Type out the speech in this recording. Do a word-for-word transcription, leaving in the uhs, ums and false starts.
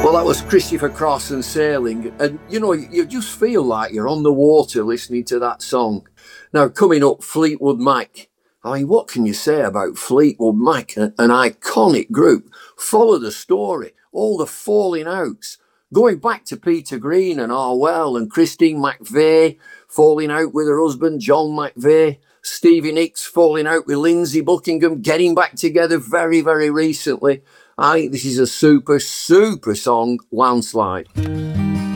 Well, that was Christopher Cross and Sailing. And, you know, you just feel like you're on the water listening to that song. Now, coming up, Fleetwood Mac. I mean, what can you say about Fleetwood Mac? An, an iconic group. Follow the story. All the falling outs. Going back to Peter Green and Orwell and Christine McVie falling out with her husband, John McVie. Stevie Nicks falling out with Lindsey Buckingham, getting back together very, very recently. I think this is a super, super song, Landslide.